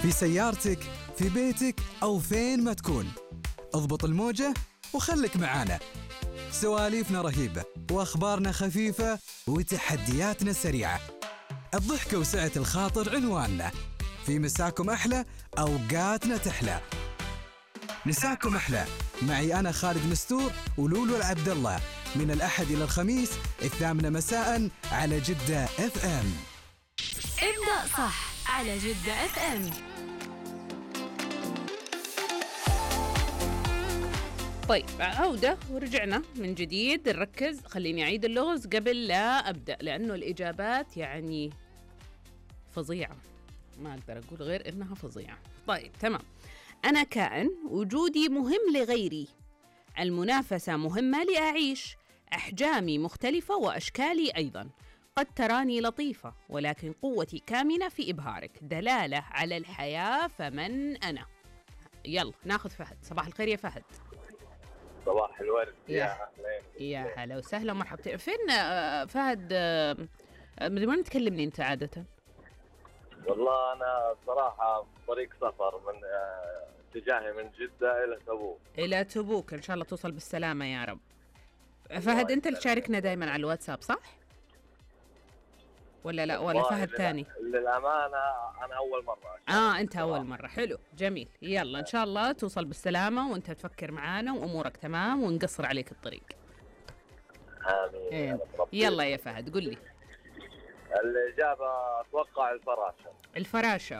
في سيارتك، في بيتك أو فين ما تكون. اضبط الموجة وخلك معانا. سواليفنا رهيبة وأخبارنا خفيفة وتحدياتنا سريعة. الضحكة وسعة الخاطر عنواننا. في مساكم أحلى، أوقاتنا تحلى. مساكم أحلى معي أنا خالد مستور ولولو العبد الله، من الأحد إلى الخميس 8 مساء على جدة اف ام. ابدأ صح على جدة اف ام. طيب عودة ورجعنا من جديد. نركز، خليني أعيد اللغز قبل لا أبدأ، لأنه الإجابات يعني فظيعة، ما أقدر أقول غير إنها فظيعة. طيب تمام. أنا كائن وجودي مهم لغيري، المنافسة مهمة لأعيش، أحجامي مختلفة وأشكالي أيضا، قد تراني لطيفة ولكن قوتي كامنة في إبهارك، دلالة على الحياة، فمن أنا؟ يلا ناخذ فهد. صباح الخير يا فهد. صباح الورد يا أهلين. يا هلا وسهلا ومرحبا. فين فهد؟ من وين تكلمني أنت عادة؟ والله أنا صراحة في طريق سفر من اتجاهي من جدة إلى تبوك. إلى تبوك، إن شاء الله توصل بالسلامة يا رب. فهد أنت اللي تشاركنا دائما على الواتساب صح؟ ولا لا ولا فهد ثاني؟ للأمانة أنا أول مرة أنت أول مرة. حلو جميل. يلا إن شاء الله توصل بالسلامة وأنت تفكر معانا وأمورك تمام ونقصر عليك الطريق. آمين. يلا يا فهد قل لي. الإجابة أتوقع الفراشة. الفراشة.